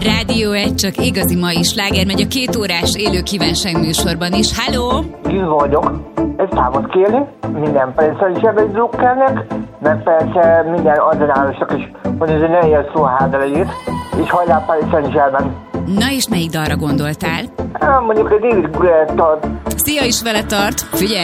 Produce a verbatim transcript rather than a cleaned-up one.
Rádió egy, csak igazi mai sláger megy a két órás élő kívánság műsorban is. Halló! Én vagyok. Egy számot kérni, minden persze is ebben drukkelnek, meg persze minden adrenálosnak is, hogy ez egy nehéz szó hádelejét, és hajlál Paris Saint-Germain. Na és melyik dalra gondoltál? Mondjuk egy David Guetta. Szia is vele tart! Figyelj!